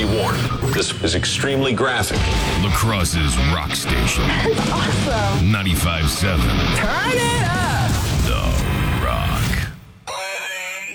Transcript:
be warned. This is extremely graphic. La Crosse's rock station. That's awesome. 95.7. Turn it up.